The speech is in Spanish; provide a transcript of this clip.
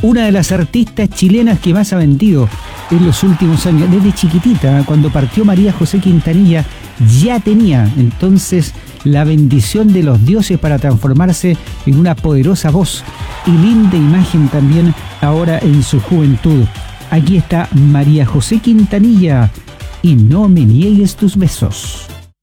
una de las artistas chilenas que más ha vendido en los últimos años. Desde chiquitita, cuando partió María José Quintanilla, ya tenía entonces la bendición de los dioses para transformarse en una poderosa voz y linda imagen también ahora en su juventud. Aquí está María José Quintanilla y No me niegues tus besos.